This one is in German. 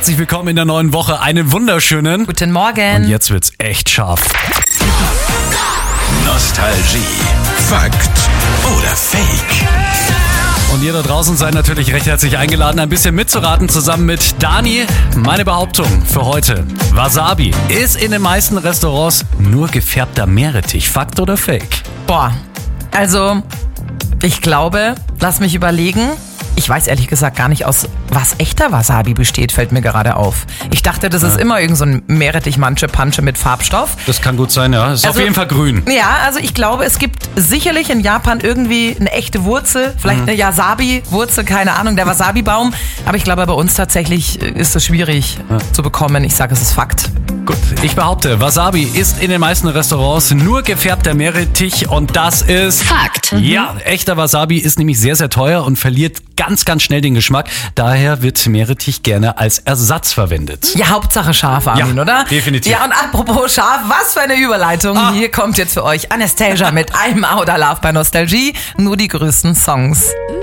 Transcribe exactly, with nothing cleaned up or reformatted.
Herzlich willkommen in der neuen Woche. Einen wunderschönen Guten Morgen. Und jetzt wird's echt scharf. Nostalgie. Fakt oder Fake? Und ihr da draußen seid natürlich recht herzlich eingeladen, ein bisschen mitzuraten, zusammen mit Dani. Meine Behauptung für heute: Wasabi ist in den meisten Restaurants nur gefärbter Meerrettich. Fakt oder Fake? Boah, also ich glaube, lass mich überlegen. Ich weiß ehrlich gesagt gar nicht, aus was echter Wasabi besteht, fällt mir gerade auf. Ich dachte, das ist Ja. immer irgend so ein Meerrettich-Manche-Pansche mit Farbstoff. Das kann gut sein, ja. Ist Also- auf jeden Fall grün. Ja, also ich glaube, es gibt sicherlich in Japan irgendwie eine echte Wurzel, vielleicht Mhm. eine Wasabi-Wurzel, keine Ahnung, der Wasabi-Baum. Aber ich glaube, bei uns tatsächlich ist es schwierig zu bekommen. Ich sage, es ist Fakt. Gut, ich behaupte, Wasabi ist in den meisten Restaurants nur gefärbter Meerrettich und das ist Fakt. Ja, echter Wasabi ist nämlich sehr, sehr teuer und verliert ganz, ganz schnell den Geschmack. Daher wird Meerrettich gerne als Ersatz verwendet. Ja, Hauptsache scharf, Armin, Ja, oder? definitiv. Ja, und apropos scharf, was für eine Überleitung. Ah. Hier kommt jetzt für euch Anastasia mit I'm Out of Love bei Nostalgie. Nur die größten Songs.